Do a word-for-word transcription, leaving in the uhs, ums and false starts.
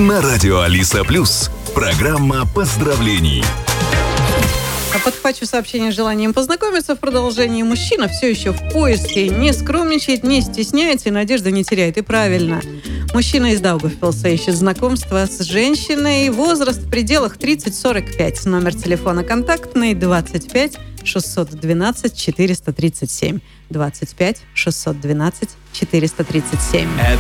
На радио Алиса Плюс. Программа поздравлений. Подхвачу сообщение с желанием познакомиться. В продолжении: мужчина все еще в поиске, не скромничает, не стесняется и надежды не теряет. И правильно. Мужчина из Даугавпилса ищет знакомство с женщиной. Возраст в пределах тридцать сорок пять. Номер телефона контактный двадцать пять шестьсот двенадцать четыреста тридцать семь. двадцать пять шестьсот двенадцать четыреста тридцать семь.